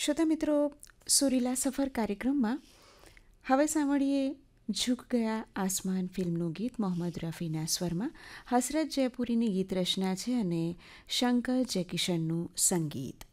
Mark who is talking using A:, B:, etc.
A: શ્રોતા મિત્રો, સુરીલા સફર કાર્યક્રમમાં હવે સાંભળીએ ઝુક ગયા આસમાન ફિલ્મનું ગીત મોહમ્મદ રફીના સ્વરમાં. હસરત જયપુરીની ગીત રચના છે અને શંકર જયકિશનનું સંગીત.